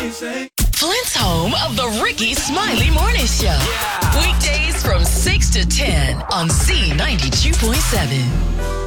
Flint's home of the Ricky Smiley Morning Show. Yeah. Weekdays from 6 to 10 on C92.7.